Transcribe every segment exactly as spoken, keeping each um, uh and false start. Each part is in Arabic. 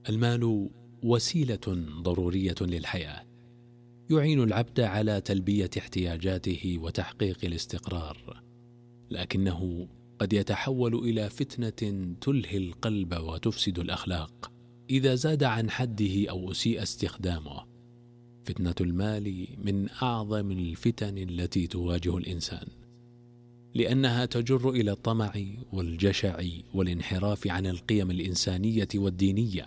المال وسيلة ضرورية للحياة، يعين العبد على تلبية احتياجاته وتحقيق الاستقرار، لكنه قد يتحول إلى فتنة تلهي القلب وتفسد الأخلاق إذا زاد عن حده أو أسيء استخدامه. فتنة المال من أعظم الفتن التي تواجه الإنسان، لأنها تجر إلى الطمع والجشع والانحراف عن القيم الإنسانية والدينية.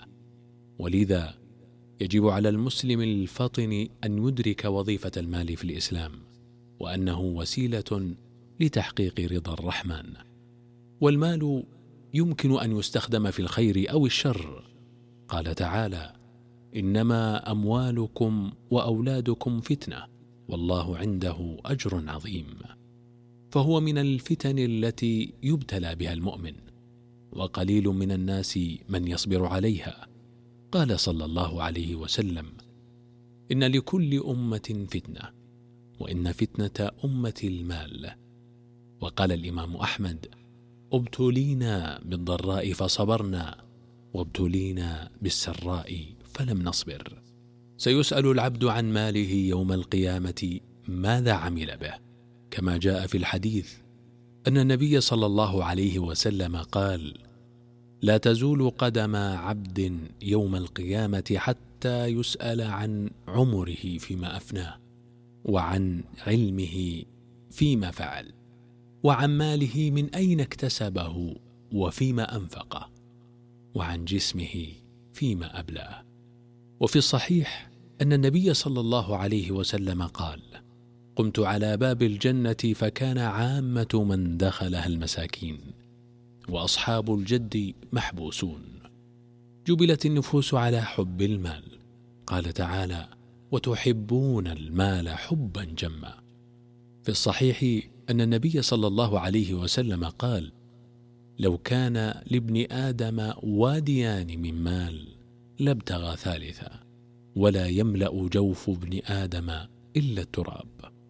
ولذا يجب على المسلم الفطن أن يدرك وظيفة المال في الإسلام، وأنه وسيلة لتحقيق رضا الرحمن. والمال يمكن أن يستخدم في الخير أو الشر. قال تعالى: إنما أموالكم وأولادكم فتنة والله عنده أجر عظيم. فهو من الفتن التي يبتلى بها المؤمن، وقليل من الناس من يصبر عليها. قال صلى الله عليه وسلم: إن لكل أمة فتنة، وإن فتنة أمة المال. وقال الإمام أحمد: ابتلينا بالضراء فصبرنا، وابتلينا بالسراء فلم نصبر. سيسأل العبد عن ماله يوم القيامة ماذا عمل به، كما جاء في الحديث أن النبي صلى الله عليه وسلم قال: لا تزول قدم عبد يوم القيامة حتى يسأل عن عمره فيما أفناه، وعن علمه فيما فعل، وعن ماله من أين اكتسبه وفيما أنفقه، وعن جسمه فيما أبلاه. وفي الصحيح أن النبي صلى الله عليه وسلم قال: قمت على باب الجنة فكان عامة من دخلها المساكين، وأصحاب الجد محبوسون. جبلت النفوس على حب المال. قال تعالى: وتحبون المال حبا جما. في الصحيح أن النبي صلى الله عليه وسلم قال: لو كان لابن آدم واديان من مال لابتغى ثالثا، ولا يملأ جوف ابن آدم إلا التراب.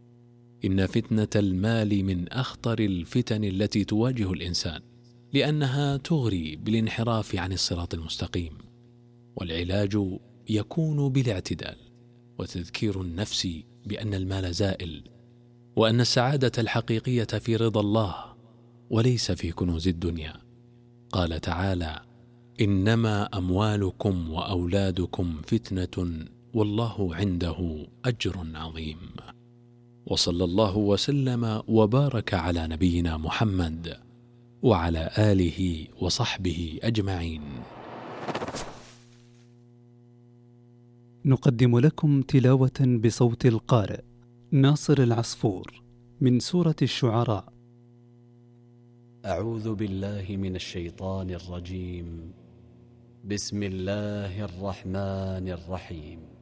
إن فتنة المال من أخطر الفتن التي تواجه الإنسان، لأنها تغري بالانحراف عن الصراط المستقيم. والعلاج يكون بالاعتدال، وتذكير النفس بأن المال زائل، وأن السعادة الحقيقية في رضا الله وليس في كنوز الدنيا. قال تعالى: إنما أموالكم وأولادكم فتنة والله عنده أجر عظيم. وصلى الله وسلم وبارك على نبينا محمد وعلى آله وصحبه أجمعين. نقدم لكم تلاوة بصوت القارئ ناصر العصفور من سورة الشعراء. أعوذ بالله من الشيطان الرجيم. بسم الله الرحمن الرحيم.